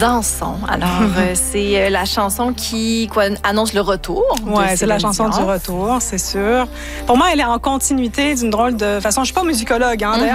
Dansons. Alors, c'est la chanson qui annonce le retour. Oui, c'est la chanson du retour, c'est sûr. Pour moi, elle est en continuité d'une drôle de façon. Je ne suis pas musicologue, hein, d'ailleurs.